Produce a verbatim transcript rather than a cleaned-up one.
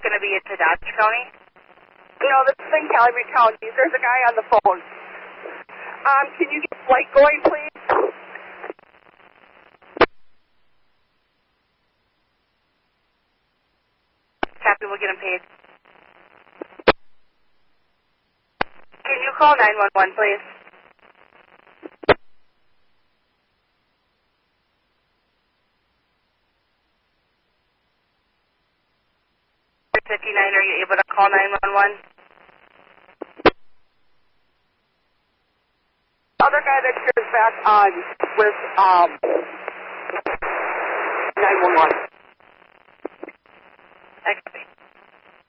going to be into Dodge County? No, this is in Calumet County. There's a guy on the phone. Um, can you get flight going, please? Copy, we'll get him paid. Can you call nine one one, please? fifty-nine, are you able to call nine one one? Other guy that shares back on with um, nine one one.